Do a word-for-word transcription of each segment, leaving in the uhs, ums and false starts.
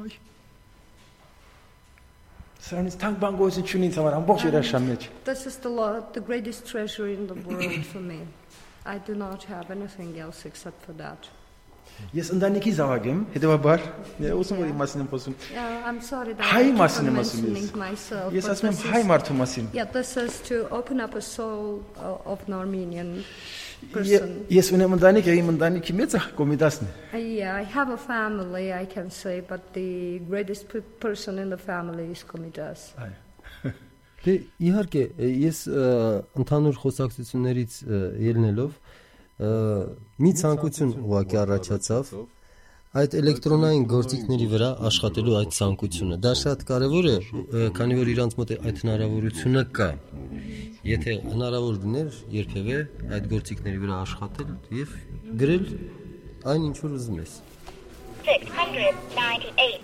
Սրանից թանկ բան գոյություն չունի ինձ համար ամբողջ երաշան մեջ։ This is the Lord, the greatest treasure in the world for me. I do not have anything else except for that. Ես ընտանիքի զավակ եմ, հետևաբար ուսում որ իմասին եմ խոսում։ Yeah, I'm sorry that Հայ I keep մասին on եմ ասում mentioning ես։ myself. Ես but ասում եմ this հայ is- մարդու մասին։ Yeah, this is to open up a soul uh, of an Armenian Ե- person. Ես ունեմ ընտանիք, իմ ընտանիքի մեծը կոմիտասն է։ Uh, Yeah, I have a family, I can say, but the greatest pe- person in the family is Komitas. Դե իհարկե ես ը, ընդհանուր խոսակցություններից ը, ելնելով ը, մի ցանկություն ուղղակի առաջացավ այդ էլեկտրոնային գործիքների վրա աշխատելու այդ ցանկությունը։ Դա շատ կարևոր է, ը, քանի որ իրանց մոտ այդ հնարավորությունը կա։ Եթե հնարավոր լիներ երբևէ այդ գործիքների վրա աշխատել եւ գրել այն ինչ որ ուզում ես։ six hundred ninety-eight.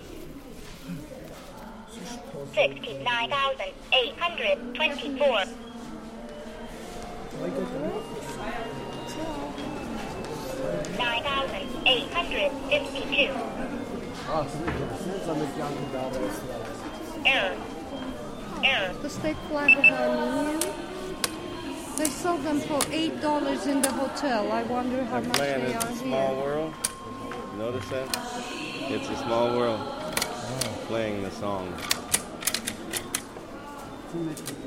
sixty-nine thousand eight hundred twenty-four. nine thousand eight hundred fifty-two. Error. Error. The state flag of Armenia. They sell them for eight dollars in the hotel. I wonder how much Playing they It's are a Small here. World. Notice that? It's a small world. Playing the song.